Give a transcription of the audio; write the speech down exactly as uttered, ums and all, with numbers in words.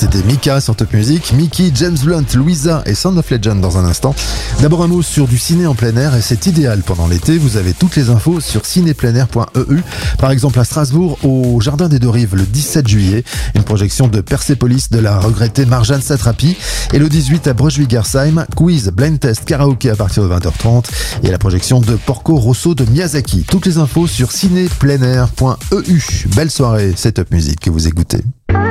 c'était Mika sur Top Music. Mickey, James Blunt, Louisa et Sound of Legend dans un instant. D'abord un mot sur du ciné en plein air et c'est idéal pendant l'été. Vous avez toutes les infos sur cinépleinair point e u. Par exemple à Strasbourg, au Jardin des Deux Rives le dix-sept juillet, une projection de Persepolis de la regrettée Marjane Satrapi. Et le dix-huit à Brunswick-Gersheim, quiz, blind test, karaoké à partir de vingt heures trente. Et la projection de Porco Rosso de Miyazaki. Toutes les infos sur cinépleinair point e u. Belle soirée, c'est Top Music que vous écoutez.